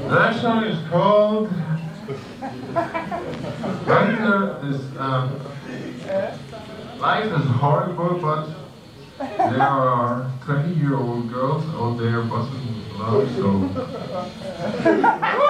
That song is called Life is horrible, but there are 20-year-old girls out there busting love, so